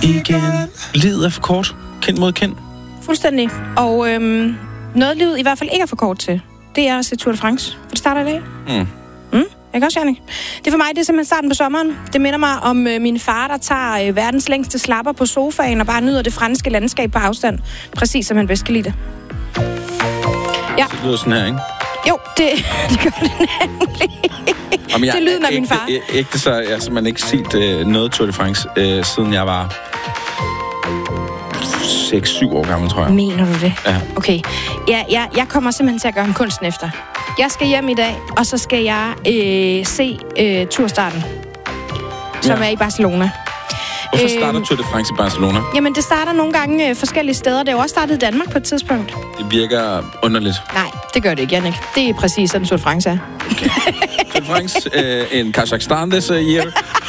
igen. Livet er for kort. Kind mod kind. Fuldstændig. Og noget livet i hvert fald ikke er for kort til, det er at se Tour de France. For det starter i dag. Ikke også, Jannik? Det for mig, det er simpelthen starten på sommeren. Det minder mig om min far, der tager verdens længste slapper på sofaen og bare nyder det franske landskab på afstand. Præcis som han bedst kan lide det. Ja. Det lyder sådan her, ikke? Jo, det gør det nemlig. Det lyder af min far. Ikke så, jeg har simpelthen ikke set noget Tour de France, siden jeg var 6-7 år gammel, tror jeg. Mener du det? Ja. Okay. Jeg kommer simpelthen til at gøre ham kunsten efter. Jeg skal hjem i dag, og så skal jeg se turstarten, som er i Barcelona. Hvorfor starter Tour de France i Barcelona? Jamen, det starter nogle gange forskellige steder. Det er jo også startet i Danmark på et tidspunkt. Det virker underligt. Nej, det gør det ikke, Jannik. Det er præcis sådan, Tour de France er. Okay. Tour de France in Kazakhstan this year.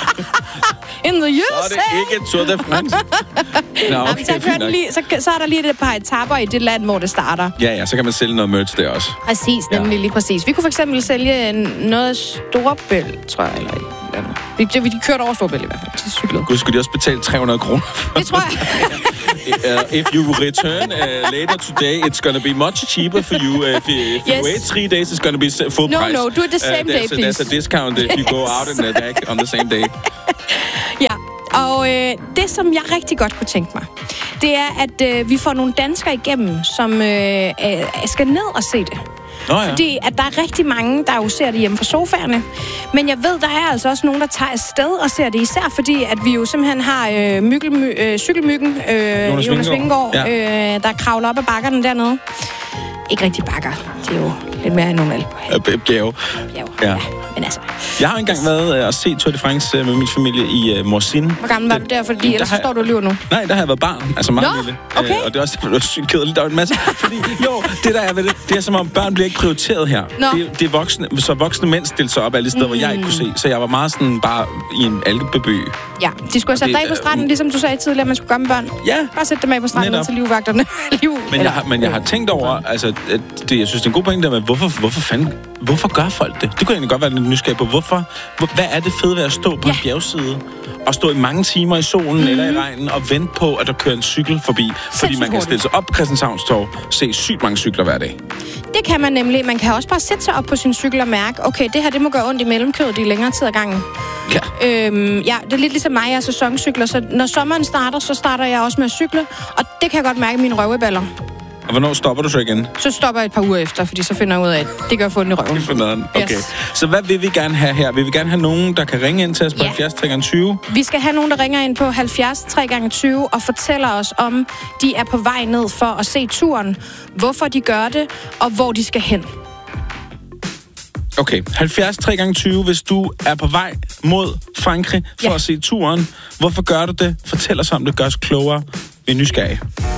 In the USA! Så er det ikke Tour de France. Nå, okay, så er der lige et par etaper i det land, hvor det starter. Ja, så kan man sælge noget merch der også. Præcis, nemlig lige præcis. Vi kunne for eksempel sælge noget Storebælt, tror jeg, eller andet. De kørte over Storebælt i hvert fald. Gud, skulle de også betale 300 kroner for det? Tror jeg. If you return later today, it's gonna be much cheaper for you. If you wait 3 days, it's gonna be full price. No, do it the same day, please. There's a discount if you go out in the back on the same day. Ja, og det, som jeg rigtig godt kunne tænke mig, det er, at vi får nogle danskere igennem, som skal ned og se det. Ja. Fordi at der er rigtig mange, der jo ser det hjemme fra sofaerne. Men jeg ved, der er altså også nogen, der tager afsted og ser det. Især fordi, at vi jo simpelthen har cykelmyggen, Jonas Vingegaard, der kravler op ad bakkerne dernede. Ikke rigtig bakker. Det er jo lidt mere end nogle bjerge. Ja. Men altså. Jeg har engang været og set Tour de France med min familie i Morsine. Hvor gammel var du der? Fordi ellers står du og lyver nu. Nej, der har jeg været barn. Altså meget lille. Okay. Og det er også sygt kedeligt. Der er en masse. Fordi det der er ved det er som om børn bliver ikke prioriteret her. Det er voksne, så voksne mænd stiller sig op alle steder, hvor jeg ikke kunne se. Så jeg var meget sådan bare i en alkebeby. Ja, de skulle have sat dig på stranden, ligesom du sagde tidligere, man skulle gøre med børn. Ja. Bare sætte dem af på stranden til livvagterne. Men jeg har tænkt over, altså, jeg synes, det er en god pointe der med, hvorfor gør folk det? Det kunne egentlig godt være lidt nysgerrig på. Hvad er det fede ved at stå på en bjergside og stå i mange timer i solen eller i regnen og vente på, at der kører en cykel forbi? Fordi man kan stille sig op på Christianshavns Torv, se sygt mange cykler hver dag. Det kan man nemlig. Man kan også bare sætte sig op på sin cykel og mærke, okay, det her, det må gøre ondt i mellemkødet i længere tid ad gangen. Ja. Det er lidt ligesom mig, jeg er sæsoncykler, så når sommeren starter, så starter jeg også med at cykle, og det kan jeg godt mærke i mine røveballer. Og hvornår stopper du så igen? Så stopper jeg et par uger efter, fordi så finder jeg ud af, at det gør fundet i røven. Okay. Yes. Så hvad vil vi gerne have her? Vil vi gerne have nogen, der kan ringe ind til os på 70 3x20? Vi skal have nogen, der ringer ind på 70 3x20 og fortæller os, om de er på vej ned for at se turen, hvorfor de gør det, og hvor de skal hen. Okay, 70 3x20, hvis du er på vej mod Frankrig for at se turen. Hvorfor gør du det? Fortæl os om det, gør os klogere. Vi er nysgerrige.